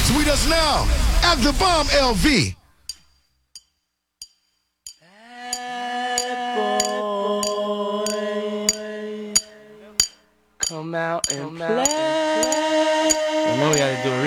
Tweet us now at The Bomb LV. Come out and play. I know we had to do a